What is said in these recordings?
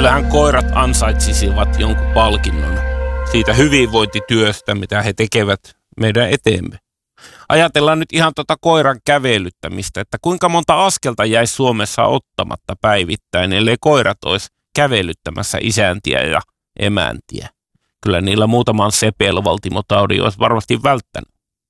kyllähän koirat ansaitsisivat jonkun palkinnon siitä hyvinvointityöstä, mitä he tekevät meidän eteemme. Ajatellaan nyt ihan koiran kävelyttämistä, että kuinka monta askelta jäisi Suomessa ottamatta päivittäin, ellei koirat olisi kävelyttämässä isäntiä ja emäntiä. Kyllä niillä muutaman sepelvaltimotaudin olisi varmasti välttänyt.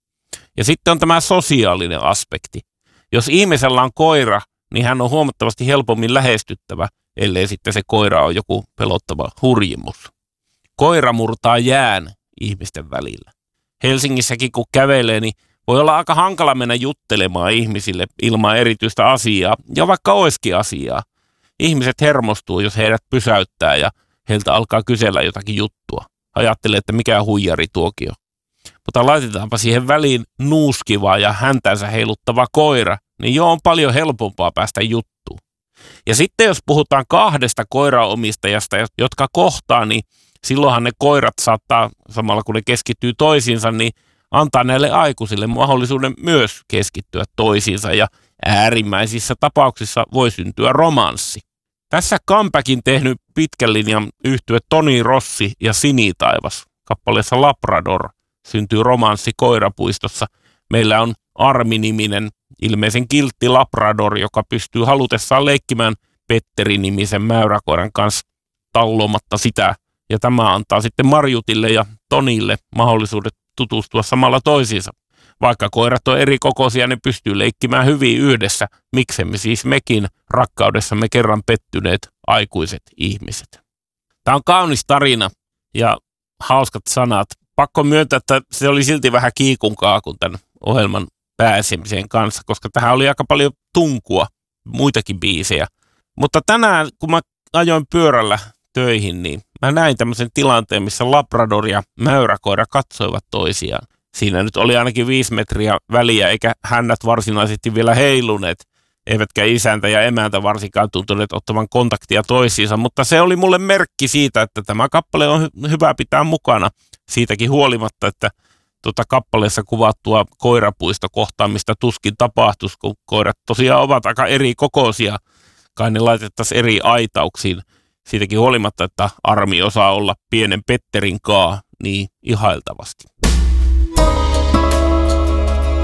Ja sitten on tämä sosiaalinen aspekti. Jos ihmisellä on koira, niin hän on huomattavasti helpommin lähestyttävä, ellei sitten se koira on joku pelottava hurjimus. Koira murtaa jään ihmisten välillä. Helsingissäkin kun kävelee, niin voi olla aika hankala mennä juttelemaan ihmisille ilman erityistä asiaa, ja vaikka olisikin asiaa. Ihmiset hermostuu, jos heidät pysäyttää ja heiltä alkaa kysellä jotakin juttua. Ajattelee, että mikä huijari tuokin on. Mutta laitetaanpa siihen väliin nuuskiva ja häntänsä heiluttava koira, niin jo on paljon helpompaa päästä juttuun. Ja sitten jos puhutaan kahdesta koiraomistajasta, jotka kohtaa, niin silloinhan ne koirat saattaa, samalla kun ne keskittyy toisiinsa, niin antaa näille aikuisille mahdollisuuden myös keskittyä toisiinsa ja äärimmäisissä tapauksissa voi syntyä romanssi. Tässä comebackin tehnyt pitkän linjan yhtye Toni Rossi ja Sinitaivas. Kappaleessa Labrador syntyy romanssi koirapuistossa. Meillä on Armi-niminen, ilmeisen kiltti labrador, joka pystyy halutessaan leikkimään Petteri-nimisen mäyräkoiran kanssa tallomatta sitä. Ja tämä antaa sitten Marjutille ja Tonille mahdollisuudet tutustua samalla toisiinsa. Vaikka koirat on eri kokoisia, ne pystyy leikkimään hyvin yhdessä. Miksemme siis mekin rakkaudessamme kerran pettyneet aikuiset ihmiset. Tämä on kaunis tarina ja hauskat sanat. Pakko myöntää, että se oli silti vähän kiikunkaa tämän ohjelman pääsemiseen kanssa, koska tähän oli aika paljon tunkua, muitakin biisejä. Mutta tänään, kun mä ajoin pyörällä töihin, niin mä näin tämmöisen tilanteen, missä labrador ja mäyräkoira katsoivat toisiaan. Siinä nyt oli ainakin 5 metriä väliä, eikä hännät varsinaisesti vielä heiluneet, eivätkä isäntä ja emäntä varsinkaan tuntuneet ottavan kontaktia toisiinsa, mutta se oli mulle merkki siitä, että tämä kappale on hyvä pitää mukana. Siitäkin huolimatta, että kappaleessa kuvattua koirapuistokohtaamista tuskin tapahtuisi, kun koirat tosiaan ovat aika eri kokoisia, kai ne laitettaisiin eri aitauksiin. Siitäkin huolimatta, että Armi osaa olla pienen Petterin kaa niin ihailtavasti.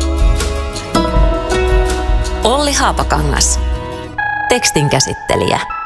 Olli Haapakangas. Tekstin käsittelijä